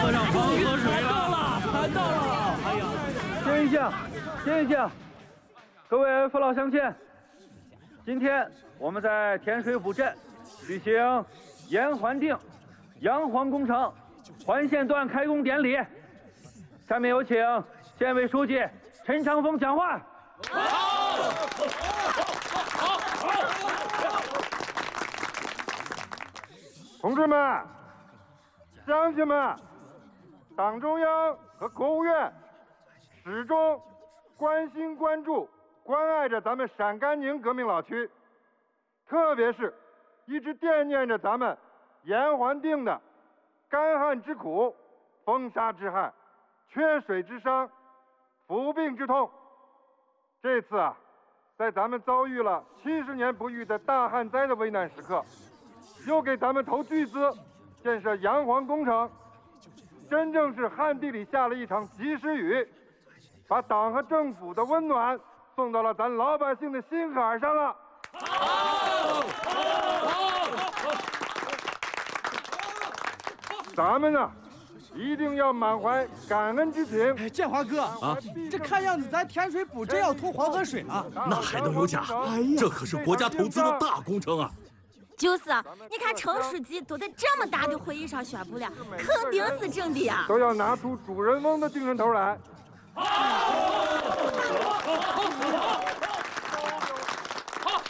喝上黄河水了，谈到了。哎呀， 静一静，静一静，各位父老乡亲，今天我们在天水埔镇举行延环定洋黄工程环线段开工典礼。下面有请县委书记陈长风讲话。 同志们、乡亲们，党中央和国务院始终关心、关注、关爱着咱们陕甘宁革命老区，特别是一直惦念着咱们延环定的干旱之苦、风沙之害、缺水之伤、服病之痛。这次啊，在咱们遭遇了70年不遇的大旱灾的危难时刻，又给咱们投巨资建设洋黄工程，真正是旱地里下了一场及时雨，把党和政府的温暖送到了咱老百姓的心坎上了。咱们呢，一定要满怀感恩之情。 哎，建华哥啊，这看样子咱天水埔真要通黄河水了。 那还能有假？哎呀，这可是国家投资的大工程啊！ 就是啊，你看陈书记都在这么大的会议上宣布了，肯定是真的呀。 都要拿出主人翁的精神头来。